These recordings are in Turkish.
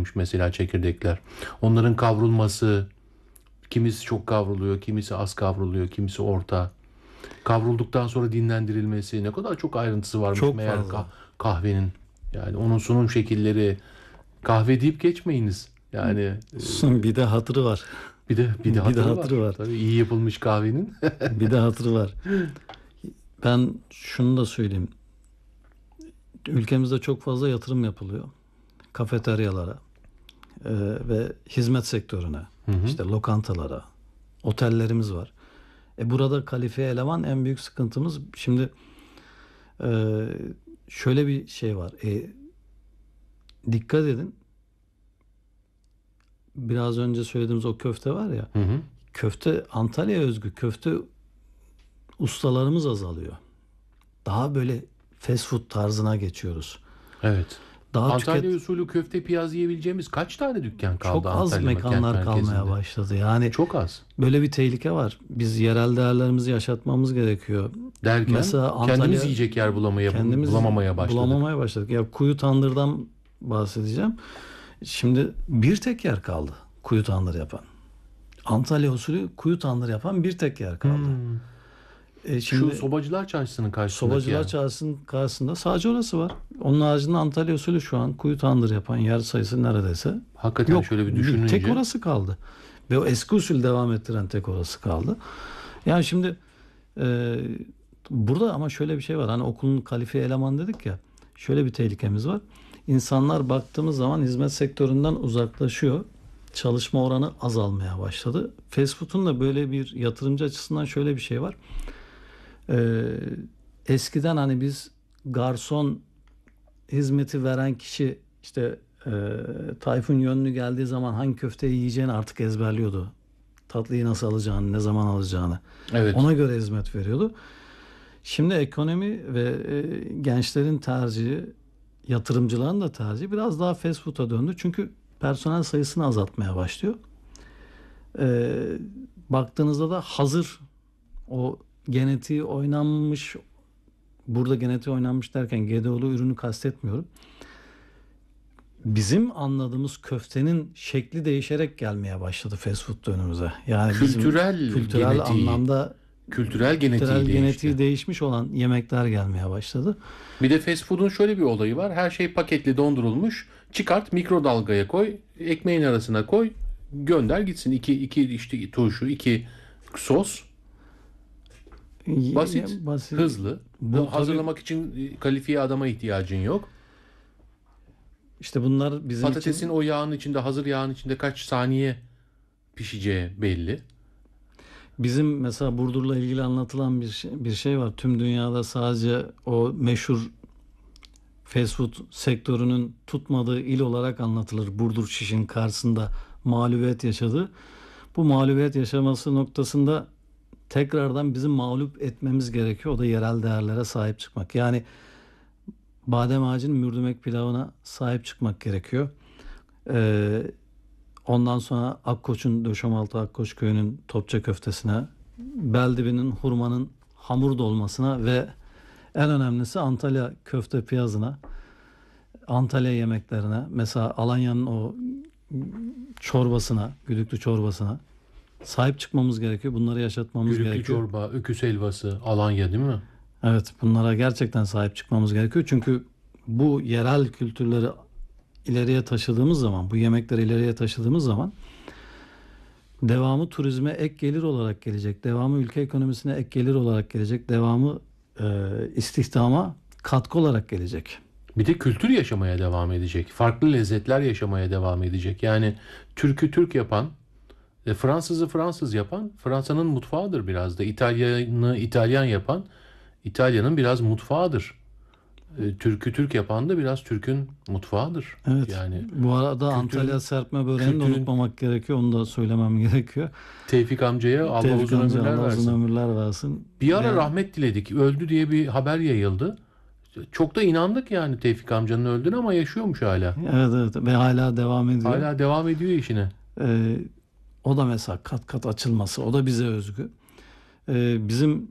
yapılıyormuş mesela çekirdekler. Onların kavrulması, kimisi çok kavruluyor, kimisi az kavruluyor, kimisi orta. Kavrulduktan sonra dinlendirilmesi, ne kadar çok ayrıntısı varmış Çok meğer fazla. kahvenin. Yani onun sunum şekilleri, kahve deyip geçmeyiniz. Yani Bir de hatırı var. bir de Bir de hatırı hatırı var. var. Tabii iyi yapılmış kahvenin. Bir de hatırı var. Ben şunu da söyleyeyim. Ülkemizde çok fazla yatırım yapılıyor. Kafeteryalara ve hizmet sektörüne, işte lokantalara, otellerimiz var. Burada kalifiye eleman en büyük sıkıntımız. Şimdi şöyle bir şey var. Dikkat edin. Biraz önce söylediğimiz o köfte var ya. Hı hı. Köfte Antalya özgü köfte ustalarımız azalıyor. Daha böyle fast food tarzına geçiyoruz. Evet. Daha Antalya usulü köfte piyaz yiyebileceğimiz kaç tane dükkan kaldı çok az Antalya kent mekanlar kalmaya merkezinde? başladı. Yani Çok az. böyle bir tehlike var. Biz yerel değerlerimizi yaşatmamız gerekiyor. Derken Mesela kendimiz Antalya yiyecek yer kendimiz bulamamaya başladık. bulamamaya başladık. Ya kuyu tandırdan bahsedeceğim. Şimdi bir tek yer kaldı kuyu tandır yapan. Antalya usulü kuyu tandır yapan bir tek yer kaldı. Şimdi Şu Sobacılar Çarşısı'nın karşısındaki Sobacılar yer. Çarşısı'nın karşısında sadece orası var. Onun haricinde Antalya usulü şu an kuyu tandır yapan yer sayısı neredeyse Hakikaten yok. şöyle bir Tek düşününce. orası kaldı. Ve o eski usul devam ettiren tek orası kaldı. Yani şimdi burada ama şöyle bir şey var. Hani okulun kalifiye eleman dedik ya. Şöyle bir tehlikemiz var. İnsanlar baktığımız zaman hizmet sektöründen uzaklaşıyor. Çalışma oranı azalmaya başladı. Fast food'un da böyle bir yatırımcı açısından şöyle bir şey var. Eskiden hani biz garson hizmeti veren kişi işte Tayfun Yönlü geldiği zaman hangi köfteyi yiyeceğini artık ezberliyordu. Tatlıyı nasıl alacağını, ne zaman alacağını. Evet. Ona göre hizmet veriyordu. Şimdi ekonomi ve gençlerin tercihi, yatırımcıların da tercihi biraz daha fast food'a döndü. Çünkü personel sayısını azaltmaya başlıyor. Baktığınızda da hazır o genetiği oynanmış, burada genetiği oynanmış derken GDO'lu ürünü kastetmiyorum. Bizim anladığımız köftenin şekli değişerek gelmeye başladı fast food önümüze. Yani Kültürel kültürel genetiği, anlamda kültürel genetiği değişti. değişmiş olan yemekler gelmeye başladı. Bir de fast food'un şöyle bir olayı var. Her şey paketli dondurulmuş. Çıkart, mikrodalgaya koy, ekmeğin arasına koy, gönder gitsin. İki işte turşu, iki sos. Basit, hızlı. Bu Hazırlamak için kalifiye adama ihtiyacın yok. İşte bunlar bizim Patatesin için o yağın içinde, hazır yağın içinde kaç saniye pişeceği belli. bizim mesela Burdur'la ilgili anlatılan bir şey var. Tüm dünyada sadece o meşhur fast food sektörünün tutmadığı il olarak anlatılır. Burdur Şiş'in karşısında mağlubiyet yaşadı. Bu mağlubiyet yaşaması noktasında tekrardan bizim mağlup etmemiz gerekiyor. O da yerel değerlere sahip çıkmak. Yani badem ağacının mürdümek pilavına sahip çıkmak gerekiyor. Ondan sonra Akkoç'un Döşemaltı Akkoç köyünün topça köftesine, Beldibi'nin hurmanın hamur dolmasına ve en önemlisi Antalya köfte piyazına, Antalya yemeklerine, mesela Alanya'nın o çorbasına, güdüklü çorbasına sahip çıkmamız gerekiyor. Bunları yaşatmamız Gülüklü gerekiyor. çorba, öküz helvası, Alanya değil mi? Evet, bunlara gerçekten sahip çıkmamız gerekiyor. Çünkü bu yerel kültürleri ileriye taşıdığımız zaman, bu yemekleri ileriye taşıdığımız zaman devamı turizme ek gelir olarak gelecek. Devamı ülke ekonomisine ek gelir olarak gelecek. Devamı istihdama katkı olarak gelecek. Bir de kültür yaşamaya devam edecek. Farklı lezzetler yaşamaya devam edecek. Yani Türk'ü Türk yapan, Fransız'ı Fransız yapan Fransa'nın mutfağıdır biraz da. İtalyan'ı İtalyan yapan İtalya'nın biraz mutfağıdır. Türk'ü Türk yapan da biraz Türk'ün mutfağıdır. Evet. Yani Bu arada Antalya serpme böreğini de unutmamak gerekiyor. Onu da söylemem gerekiyor. Tevfik amcaya Allah Tevfik uzun amca ömürler Allah uzun versin. ömürler versin. Bir ara Yani, rahmet diledik. Öldü diye bir haber yayıldı. Çok da inandık yani Tevfik amcanın öldüğüne ama yaşıyormuş hala. evet ve hala devam ediyor. Hala devam ediyor işine. O da mesela kat kat açılması. O da bize özgü. Bizim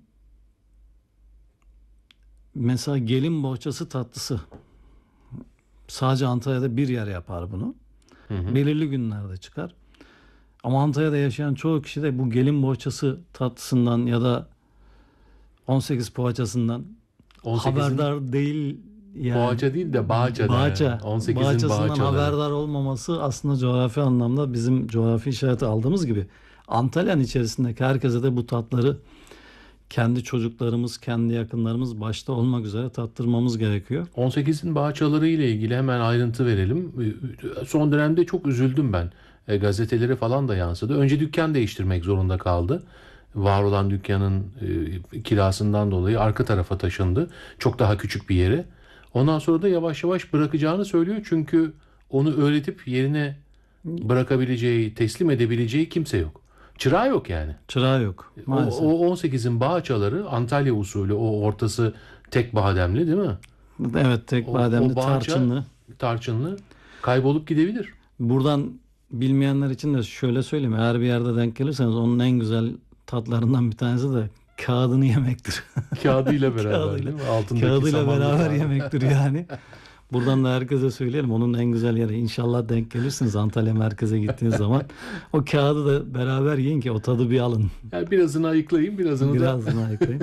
mesela gelin bohçası tatlısı. Sadece Antalya'da bir yer yapar bunu. Belirli günlerde çıkar. Ama Antalya'da yaşayan çoğu kişi de bu gelin bohçası tatlısından ya da 18 poğaçasından 18'in haberdar değil yani. poğaça değil de bağça da yani. 18'in Bağçasından bağçaları. haberdar olmaması aslında coğrafi anlamda bizim coğrafi işareti aldığımız gibi Antalya'nın içerisindeki herkese de bu tatları kendi çocuklarımız, kendi yakınlarımız başta olmak üzere tattırmamız gerekiyor. 18'in bağçaları ile ilgili hemen ayrıntı verelim. Son dönemde çok üzüldüm ben. Gazetelere falan da yansıdı. Önce dükkan değiştirmek zorunda kaldı. Var olan dükkanın kirasından dolayı arka tarafa taşındı. Çok daha küçük bir yere. Ondan sonra da yavaş yavaş bırakacağını söylüyor. Çünkü onu öğretip yerine bırakabileceği, teslim edebileceği kimse yok. Çırağı yok yani. Çırağı yok maalesef. O 18'in bağçaları Antalya usulü, o ortası tek bademli değil mi? Evet, tek bademli, bağça, tarçınlı kaybolup gidebilir. Buradan bilmeyenler için de şöyle söyleyeyim. Eğer bir yerde denk gelirseniz onun en güzel tatlarından bir tanesi de kağıdını yemektir. Kağıdıyla beraber değil mi? Altındaki Kağıdıyla beraber kağıdı. yemektir yani. Buradan da herkese söyleyelim. Onun en güzel yeri. İnşallah denk gelirsiniz Antalya merkeze gittiğiniz zaman. O kağıdı da beraber yiyin ki o tadı bir alın. Yani birazını ayıklayın, birazını ayıklayın.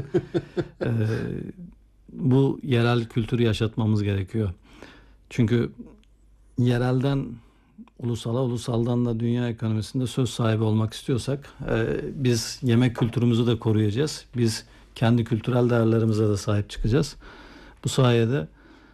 Bu yerel kültürü yaşatmamız gerekiyor. Çünkü yerelden ulusala, ulusaldan da dünya ekonomisinde söz sahibi olmak istiyorsak biz yemek kültürümüzü de koruyacağız. Biz kendi kültürel değerlerimize de sahip çıkacağız. Bu sayede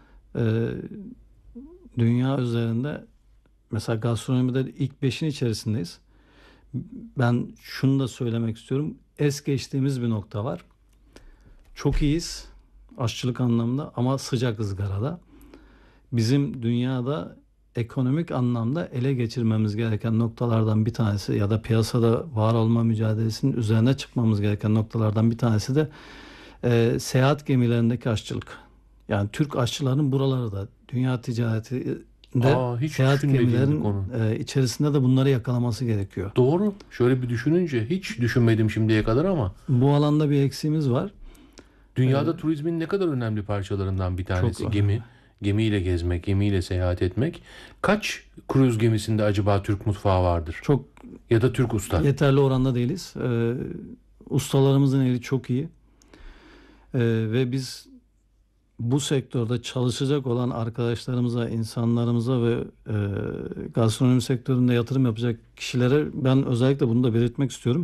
dünya üzerinde mesela gastronomide ilk 5'in içerisindeyiz. Ben şunu da söylemek istiyorum. Es geçtiğimiz bir nokta var. Çok iyiyiz aşçılık anlamında ama sıcak ızgarada. Bizim dünyada ekonomik anlamda ele geçirmemiz gereken noktalardan bir tanesi ya da piyasada var olma mücadelesinin üzerine çıkmamız gereken noktalardan bir tanesi de seyahat gemilerindeki aşçılık. Yani Türk aşçıların buraları da dünya ticaretinde seyahat gemilerin içerisinde de bunları yakalaması gerekiyor. Doğru. Şöyle bir düşününce hiç düşünmedim şimdiye kadar ama. Bu alanda bir eksiğimiz var. Dünyada turizmin ne kadar önemli parçalarından bir tanesi çok gemi. Gemiyle gezmek, gemiyle seyahat etmek. Kaç kruz gemisinde acaba Türk mutfağı vardır? Çok ya da Türk usta. Yeterli oranda değiliz. Ustalarımızın eli çok iyi. Ve biz bu sektörde çalışacak olan arkadaşlarımıza, insanlarımıza ve gastronomi sektöründe yatırım yapacak kişilere ben özellikle bunu da belirtmek istiyorum.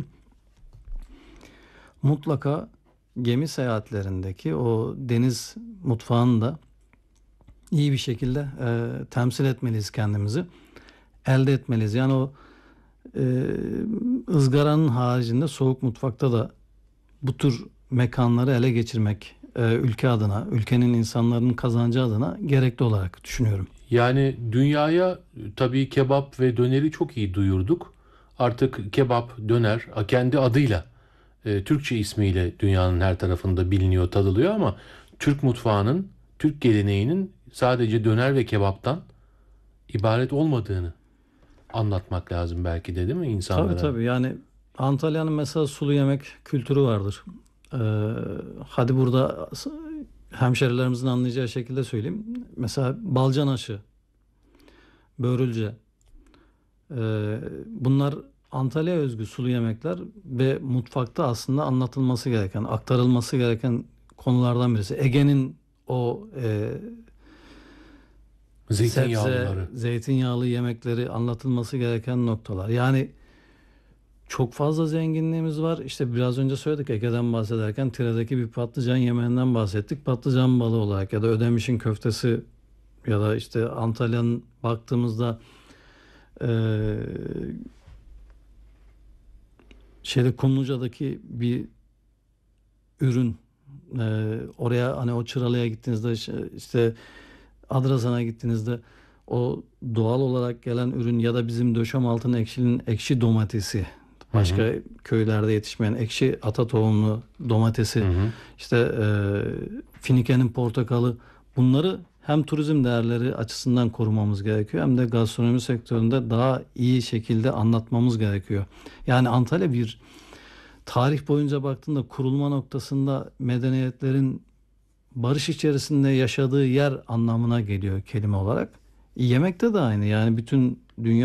Mutlaka gemi seyahatlerindeki o deniz mutfağını da iyi bir şekilde temsil etmeliyiz kendimizi. Elde etmeliyiz. Yani o ızgaranın haricinde soğuk mutfakta da bu tür mekanları ele geçirmek ülke adına, ülkenin insanların kazancı adına gerekli olarak düşünüyorum. Yani dünyaya tabii kebap ve döneri çok iyi duyurduk. Artık kebap, döner kendi adıyla, Türkçe ismiyle dünyanın her tarafında biliniyor, tadılıyor ama Türk mutfağının, Türk geleneğinin sadece döner ve kebaptan ibaret olmadığını anlatmak lazım belki de, değil mi insanlara? Tabii yani Antalya'nın mesela sulu yemek kültürü vardır. Hadi burada hemşerilerimizin anlayacağı şekilde söyleyeyim. Mesela balcan aşı, börülce. Bunlar Antalya özgü sulu yemekler ve mutfakta aslında anlatılması gereken, aktarılması gereken konulardan birisi. Ege'nin o zeytinyağlıları, zeytinyağlı yemekleri anlatılması gereken noktalar. Yani çok fazla zenginliğimiz var. İşte biraz önce söyledik, Ege'den bahsederken Tire'deki bir patlıcan yemeğinden bahsettik. Patlıcan balığı olarak ya da Ödemiş'in köftesi ya da işte Antalya'nın baktığımızda Kumluca'daki bir ürün, oraya hani o Çıralı'ya gittiğinizde işte Adrasan'a gittiğinizde o doğal olarak gelen ürün ya da bizim Döşemaltı'nın ekşi domatesi, başka köylerde yetişmeyen ekşi ata tohumlu domatesi, işte Finike'nin portakalı, bunları hem turizm değerleri açısından korumamız gerekiyor hem de gastronomi sektöründe daha iyi şekilde anlatmamız gerekiyor. Yani Antalya bir tarih boyunca baktığında kurulma noktasında medeniyetlerin barış içerisinde yaşadığı yer anlamına geliyor kelime olarak. Yemekte de aynı. Yani bütün dünya